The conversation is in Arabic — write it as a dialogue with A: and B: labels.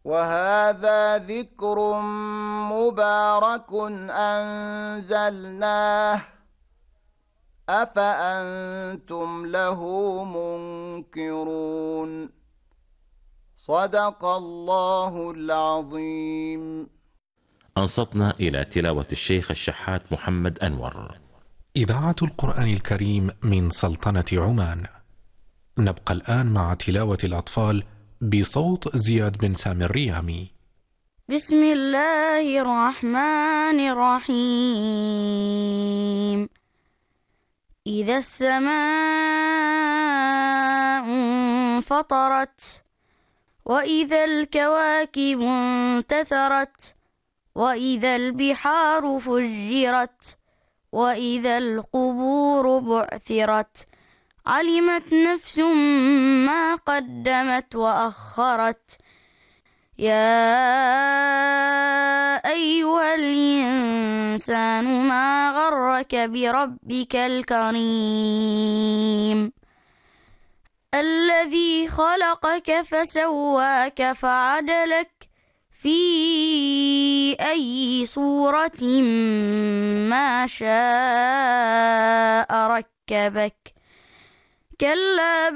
A: وهذا ذكر مبارك أنزلناه أفأنتم له منكرون. صدق الله العظيم.
B: أنصتنا إلى تلاوة الشيخ الشحات محمد أنور.
C: إذاعة القرآن الكريم من سلطنة عمان. نبقى الآن مع تلاوة الأطفال بصوت زياد بن سامي الريامي.
D: بسم الله الرحمن الرحيم. إذا السماء انفطرت وإذا الكواكب انتثرت وإذا البحار فجرت وإذا القبور بعثرت علمت نفس ما قدمت وأخرت. يا أيها الإنسان ما غرك بربك الكريم الذي خلقك فسواك فعدلك في أي صورة ما شاء ركبك. كلا